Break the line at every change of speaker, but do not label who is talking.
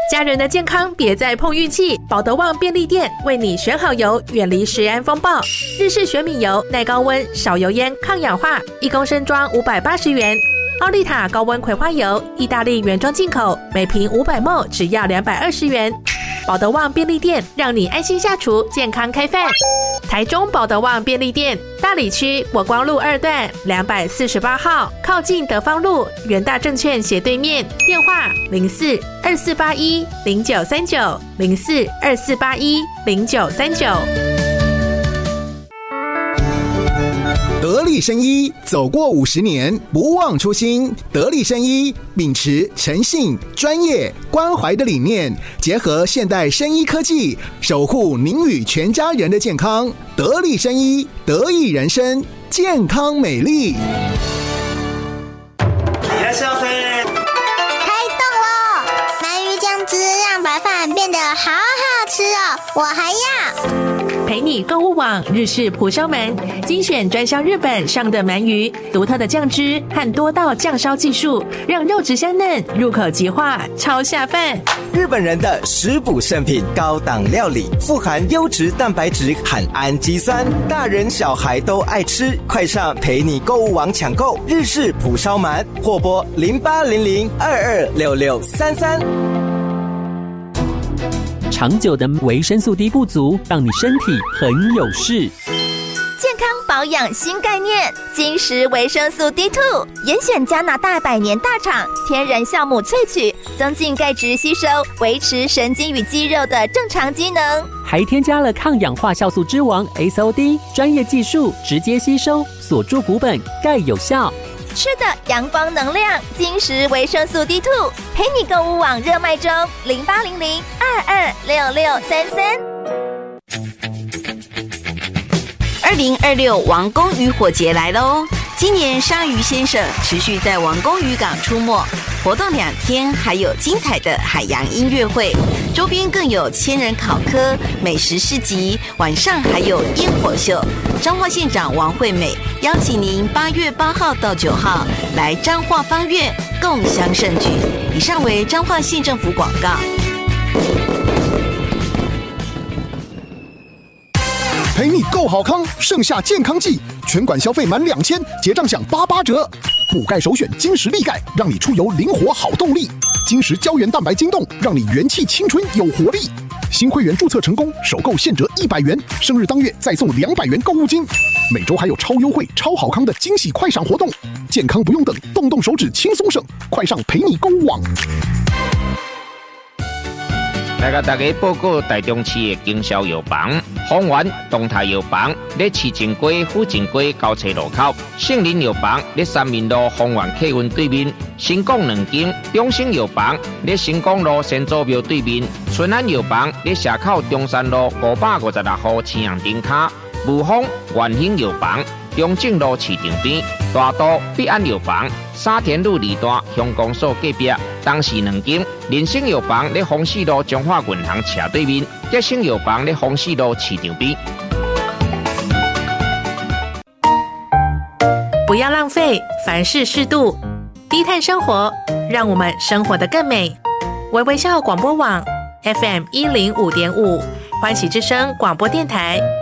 家人的健康别再碰运气，保德旺便利店为你选好油，远离食安风暴。日式玄米油，耐高温，少油烟，抗氧化，1公升装580元。奥利塔高温葵花油，意大利原装进口，每瓶500ml只要220元。保德旺便利店让你安心下厨，健康开饭。台中保德旺便利店，大里区国光路2段248号，靠近德芳路元大证券斜对面，电话04-2481-0939，04-2481-0939。
得力生医走过50年，不忘初心。得力生医秉持诚信、专业、关怀的理念，结合现代生医科技，守护您与全家人的健康。得力生医，得益人生，健康美丽。
开动喽！鳗鱼酱汁让白饭变得好好吃哦，我还要。
陪你购物网日式蒲烧鳗，精选专销日本上的鳗鱼，独特的酱汁和多道酱烧技术，让肉质香嫩，入口即化，超下饭。
日本人的食补圣品，高档料理，富含优质蛋白质和氨基酸，大人小孩都爱吃。快上陪你购物网抢购日式蒲烧鳗，或拨0800226633。
长久的维生素 D 不足，让你身体很有事。
健康保养新概念，金石维生素 D2， 严选加拿大100年大厂天然酵母萃取，增进钙质吸收，维持神经与肌肉的正常机能。
还添加了抗氧化酵素之王 SOD， 专业技术直接吸收，锁住骨本，钙有效。
吃的阳光能量，金石维生素 D2， 陪你购物网热卖中
，0800-226633。2026王宫渔火节来喽！今年鲨鱼先生持续在王宫渔港出没，活动2天，还有精彩的海洋音乐会，周边更有千人考科、美食市集，晚上还有烟火秀。彰化县长王惠美邀请您8月8号到9号来彰化芳苑共襄盛举。以上为彰化县政府广告。
陪你购好康，盛夏健康季，全馆消费满2000，结账享88折。补钙首选金石利钙，让你出游灵活好动力。金石胶原蛋白晶冻，让你元气青春有活力。新会员注册成功，首购现折100元，生日当月再送200元购物金。每周还有超优惠、超好康的惊喜快闪活动，健康不用等，动动手指轻松省，快上陪你购物网。
来甲大家报告台中市的经销药房，丰源东泰药房在市正街、府正街交叉路口，圣林药房在三民路丰源客运对面，新港2间，中兴药房在新港路先祖庙对面，春安药房在社口中山路556号青阳顶卡，武丰元兴药房中正路市场边，大都必安药房沙田路2段乡公所隔壁，东市2间，人生药房在丰市路中华银行斜对面，吉生药房在丰市路市场边。
不要浪费，凡事适度，低碳生活，让我们生活得更美。微笑广播网 FM105.5，欢喜之声广播电台。